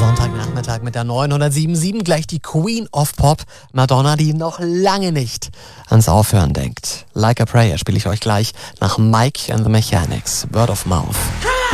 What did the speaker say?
Sonntagnachmittag mit der 907.7, gleich die Queen of Pop, Madonna, die noch lange nicht ans Aufhören denkt. Like a Prayer spiele ich euch gleich nach Mike and the Mechanics, Word of Mouth.